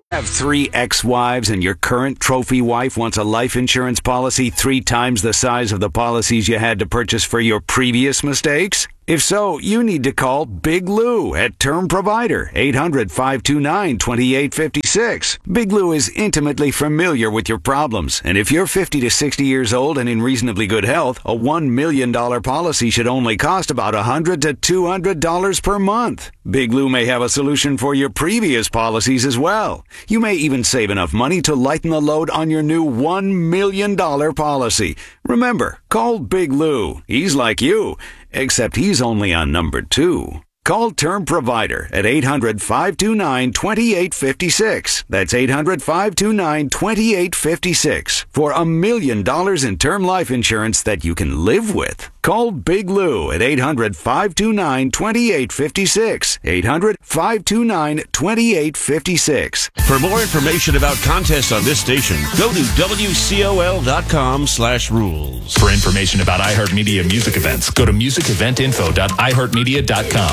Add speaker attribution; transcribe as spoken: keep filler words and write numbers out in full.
Speaker 1: Have three ex-wives and your current trophy wife wants a life insurance policy three times the size of the policies you had to purchase for your previous mistakes? If so, you need to call Big Lou at Term Provider, eight hundred, five two nine, two eight five six. Big Lou is intimately familiar with your problems, and if you're fifty to sixty years old and in reasonably good health, a one million dollars policy should only cost about one hundred to two hundred dollars per month. Big Lou may have a solution for your previous policies as well. You may even save enough money to lighten the load on your new one million dollars policy. Remember, call Big Lou. He's like you, except he's only on number two. Call Term Provider at eight hundred, five two nine, two eight five six. That's eight hundred, five two nine, two eight five six for a million dollars in term life insurance that you can live with. Call Big Lou at eight hundred, five two nine, two eight five six. eight hundred, five two nine, two eight five six.
Speaker 2: For more information about contests on this station, go to W C O L dot com slash rules.
Speaker 3: For information about iHeartMedia music events, go to music event info dot i heart media dot com.